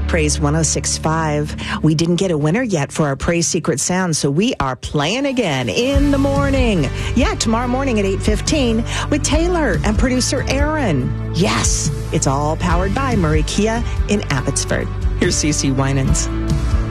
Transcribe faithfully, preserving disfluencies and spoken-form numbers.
Praise one oh six point five. We didn't get a winner yet for our Praise Secret Sound, so we are playing again in the morning. Yeah, tomorrow morning at eight fifteen with Taylor and producer Aaron. Yes, it's all powered by Murray Kia in Abbotsford. Here's Cece Winans.